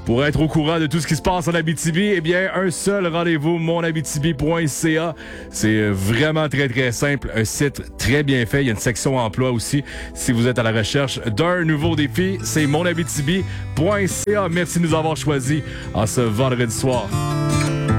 Pour être au courant de tout ce qui se passe en Abitibi, eh bien, un seul rendez-vous, monabitibi.ca. C'est vraiment très, très simple. Un site très bien fait. Il y a une section emploi aussi. Si vous êtes à la recherche d'un nouveau défi, c'est monabitibi.ca. Merci de nous avoir choisis en ce vendredi soir.